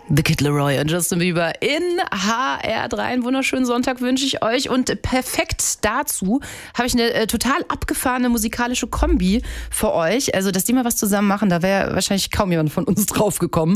The Kid Laroi und Justin Bieber in HR3. Einen wunderschönen Sonntag wünsche ich euch. Und perfekt dazu habe ich eine total abgefahrene musikalische Kombi für euch. Also, dass die mal was zusammen machen, da wäre wahrscheinlich kaum jemand von uns drauf gekommen.